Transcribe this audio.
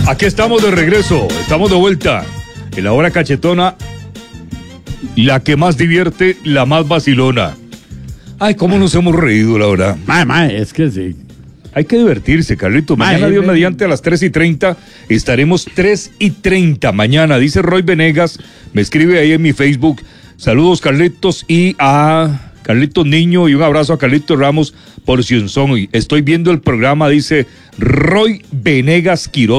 Aquí estamos de regreso, estamos de vuelta. En la hora cachetona, la que más divierte, la más vacilona. Ay, cómo nos hemos reído, la verdad. Es que sí. Hay que divertirse, Carlito. Mañana, Dios mediante, a las 3:30, estaremos 3:30 mañana. Dice Roy Venegas, me escribe ahí en mi Facebook. Saludos, Carlitos, y a Carlitos Niño, y un abrazo a Carlitos Ramos por Sionzón. Estoy viendo el programa, dice Roy Venegas Quiroz.